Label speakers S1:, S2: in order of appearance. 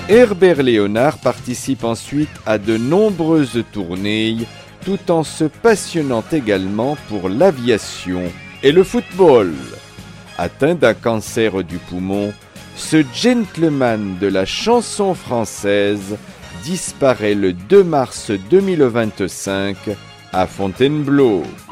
S1: Herbert Léonard participe ensuite à de nombreuses tournées, tout en se passionnant également pour l'aviation et le football. Atteint d'un cancer du poumon, ce gentleman de la chanson française disparaît le 2 mars 2025 à Fontainebleau.